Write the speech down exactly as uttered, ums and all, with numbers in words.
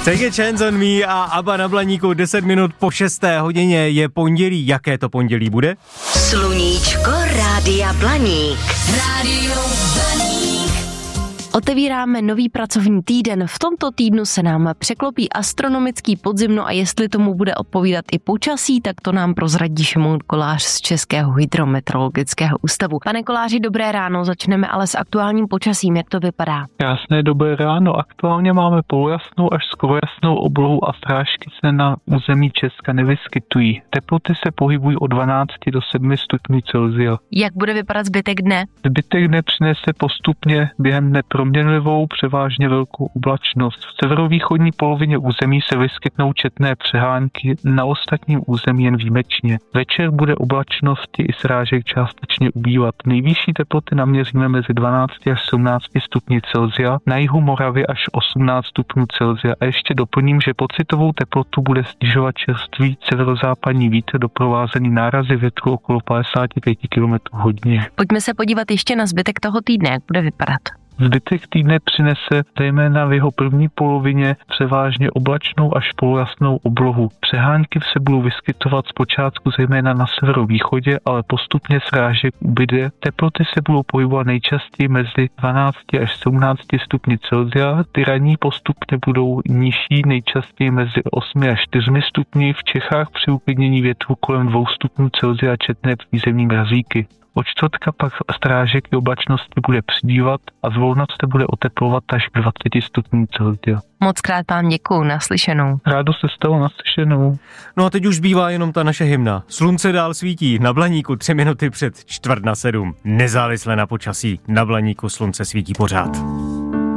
Take a chance on me a ABBA na Blaníku. Deset minut po šesté hodině je pondělí. Jaké to pondělí bude? Sluníčko Rádia Blaník. Rádio Blaník. Otevíráme nový pracovní týden. V tomto týdnu se nám překlopí astronomický podzim, no a jestli tomu bude odpovídat i počasí, tak to nám prozradí Šimon Kolář z Českého hydrometeorologického ústavu. Pane Koláři, dobré ráno, začneme ale s aktuálním počasím, jak to vypadá? Krásné dobré ráno, aktuálně máme polojasnou až skoro jasnou oblohu a srážky se na území Česka nevyskytují. Teploty se pohybují od dvanáct do sedmi stupňů Celsia. Jak bude vypadat zbytek dne? Zbytek dne přinese postupně během dne proměnlivou, převážně velkou oblačnost. V severovýchodní polovině území se vyskytnou četné přehánky, na ostatním území jen výjimečně. Večer bude oblačnosti i srážek částečně ubývat. Nejvyšší teploty naměříme mezi dvanáct až sedmnáct stupni Celsia, na jihu Moravy až osmnáct stupňů Celsia a ještě doplním, že pocitovou teplotu bude snižovat čerstvý severozápadní vítr doprovázený nárazy větru okolo padesát pět kilometrů hodině. Pojďme se podívat ještě na zbytek toho týdne, jak bude vypadat. Zbytek týdne přinese zejména v jeho první polovině převážně oblačnou až polojasnou oblohu. Přehánky se budou vyskytovat zpočátku zejména na severovýchodě, ale postupně srážek ubyde. Teploty se budou pohybovat nejčastěji mezi dvanáct až sedmnáct stupni Celsia. Ty ranní postupně budou nižší, nejčastěji mezi osmi až čtyřmi stupni. V Čechách při uklidnění větru kolem dvou stupňů Celsia četné přízemní mrazíky. Od čtvrtka pak strážek i oblačnosti bude přibývat a zvolna se bude oteplovat až k dvaceti stupňů Celsia. Moc krát vám děkuju, naslyšenou. Rádo se stalo, naslyšenou. No a teď už zbývá jenom ta naše hymna. Slunce dál svítí na Blaníku tři minuty před čtvrt na sedm. Nezávisle na počasí, na Blaníku slunce svítí pořád.